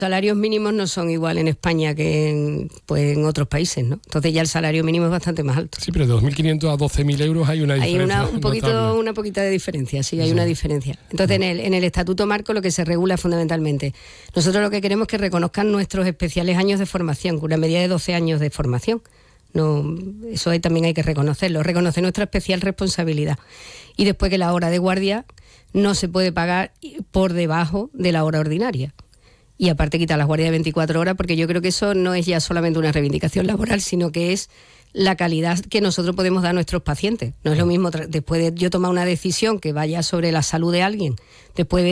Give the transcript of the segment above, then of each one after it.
salarios mínimos no son igual en España que en otros países, ¿no? Entonces ya el salario mínimo es bastante más alto. Sí, pero de 2.500 a 12.000 euros hay una diferencia. Hay una poquita de diferencia, sí, hay una diferencia. Entonces en el Estatuto Marco lo que se regula fundamentalmente, nosotros lo que queremos es que reconozcan nuestros especiales años de formación, con una media de 12 años de formación. No, eso también hay que reconocerlo, reconocer nuestra especial responsabilidad. Y después que la hora de guardia no se puede pagar por debajo de la hora ordinaria. Y aparte quitar las guardias de 24 horas, porque yo creo que eso no es ya solamente una reivindicación laboral, sino que es la calidad que nosotros podemos dar a nuestros pacientes. No es lo mismo después de yo tomar una decisión que vaya sobre la salud de alguien, después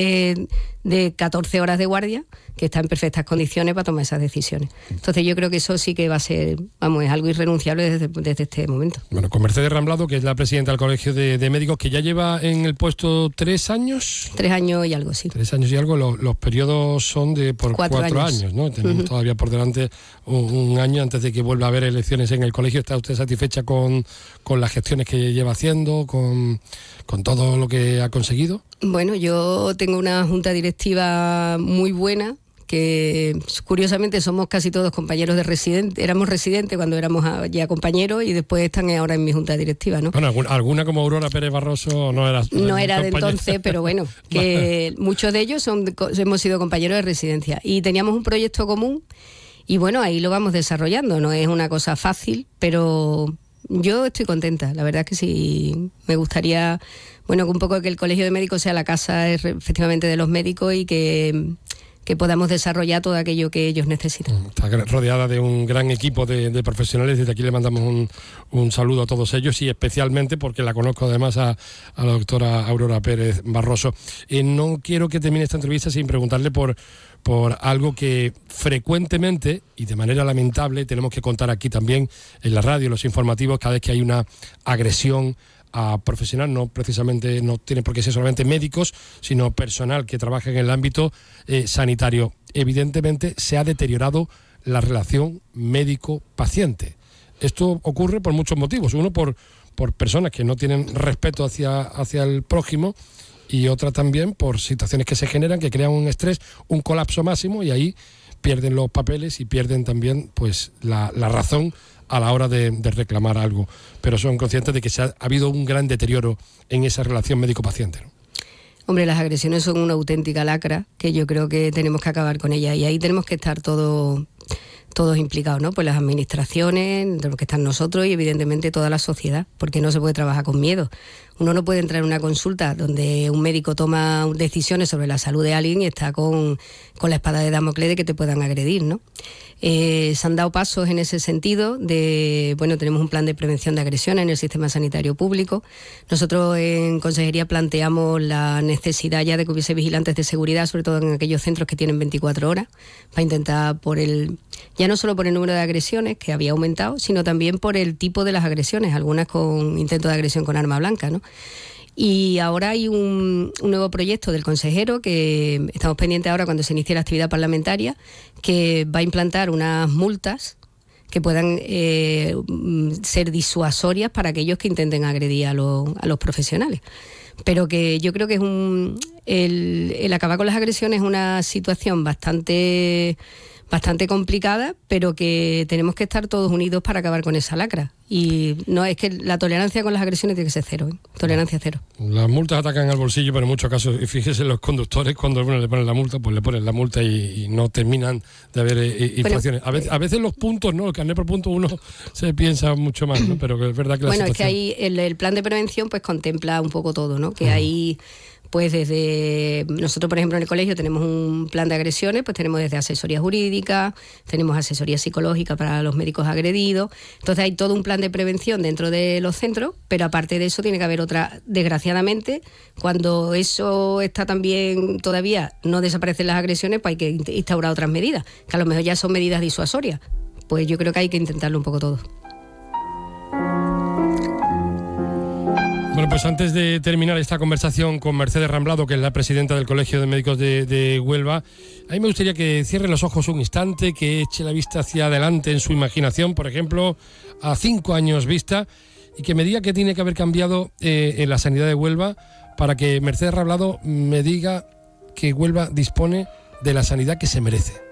de 14 horas de guardia, que está en perfectas condiciones para tomar esas decisiones. Entonces yo creo que eso sí que va a ser, es algo irrenunciable desde este momento. Bueno, con Mercedes Ramblado, que es la presidenta del Colegio de Médicos, que ya lleva en el puesto 3 años. 3 años y algo, sí. 3 años y algo, los periodos son de por 4 años, ¿no? Tenemos todavía por delante un año antes de que vuelva a haber elecciones en el colegio. ¿Está usted satisfecha con las gestiones que lleva haciendo, con todo lo que ha conseguido? Bueno, yo tengo una junta directiva muy buena, que curiosamente somos casi todos compañeros de residentes, éramos residentes cuando éramos ya compañeros y después están ahora en mi junta directiva, ¿no? Bueno, alguna como Aurora Pérez Barroso no era de entonces, pero bueno, que muchos de ellos hemos sido compañeros de residencia y teníamos un proyecto común y bueno, ahí lo vamos desarrollando, no es una cosa fácil, pero yo estoy contenta, la verdad es que sí, me gustaría, que un poco que el Colegio de Médicos sea la casa efectivamente de los médicos y que podamos desarrollar todo aquello que ellos necesitan. Está rodeada de un gran equipo de profesionales. Desde aquí le mandamos un saludo a todos ellos y especialmente porque la conozco además a la doctora Aurora Pérez Barroso. No quiero que termine esta entrevista sin preguntarle por algo que frecuentemente y de manera lamentable tenemos que contar aquí también en la radio, en los informativos, cada vez que hay una agresión a profesional, no tiene por qué ser solamente médicos, sino personal que trabaja en el ámbito sanitario. Evidentemente se ha deteriorado la relación médico-paciente. Esto ocurre por muchos motivos. Uno, por personas que no tienen respeto hacia el prójimo, y otra también por situaciones que se generan, que crean un estrés, un colapso máximo, y ahí pierden los papeles y pierden también pues la razón a la hora de reclamar algo, pero son conscientes de que ha habido un gran deterioro en esa relación médico-paciente, ¿no? Hombre, las agresiones son una auténtica lacra, que yo creo que tenemos que acabar con ellas, y ahí tenemos que estar todos implicados, ¿no? Pues las administraciones, tenemos que estar nosotros y evidentemente toda la sociedad, porque no se puede trabajar con miedo. Uno no puede entrar en una consulta donde un médico toma decisiones sobre la salud de alguien y está con la espada de Damocles de que te puedan agredir, ¿no? Se han dado pasos en ese sentido tenemos un plan de prevención de agresiones en el sistema sanitario público. Nosotros en Consejería planteamos la necesidad ya de que hubiese vigilantes de seguridad, sobre todo en aquellos centros que tienen 24 horas, para intentar ya no solo por el número de agresiones, que había aumentado, sino también por el tipo de las agresiones, algunas con intento de agresión con arma blanca, ¿no? Y ahora hay un nuevo proyecto del consejero que estamos pendientes ahora cuando se inicie la actividad parlamentaria, que va a implantar unas multas que puedan ser disuasorias para aquellos que intenten agredir a los profesionales. Pero que yo creo que el acabar con las agresiones es una situación bastante complicada, pero que tenemos que estar todos unidos para acabar con esa lacra. Y no es que la tolerancia con las agresiones tiene que ser cero, tolerancia cero. Las multas atacan al bolsillo, pero en muchos casos, fíjese, los conductores cuando le ponen la multa, pues le ponen la multa y no terminan de haber infracciones. A veces los puntos, ¿no? El carnet por punto uno se piensa mucho más, ¿no? Pero que es verdad que la situación... es que ahí el plan de prevención pues contempla un poco todo, ¿no? Que hay... Pues desde nosotros, por ejemplo, en el colegio tenemos un plan de agresiones, pues tenemos desde asesoría jurídica, tenemos asesoría psicológica para los médicos agredidos. Entonces hay todo un plan de prevención dentro de los centros, pero aparte de eso tiene que haber otra, desgraciadamente, cuando eso está también todavía no desaparecen las agresiones, pues hay que instaurar otras medidas, que a lo mejor ya son medidas disuasorias. Pues yo creo que hay que intentarlo un poco todo. Bueno, pues antes de terminar esta conversación con Mercedes Ramblado, que es la presidenta del Colegio de Médicos de Huelva, a mí me gustaría que cierre los ojos un instante, que eche la vista hacia adelante en su imaginación, por ejemplo, a 5 años vista, y que me diga qué tiene que haber cambiado en la sanidad de Huelva para que Mercedes Ramblado me diga que Huelva dispone de la sanidad que se merece.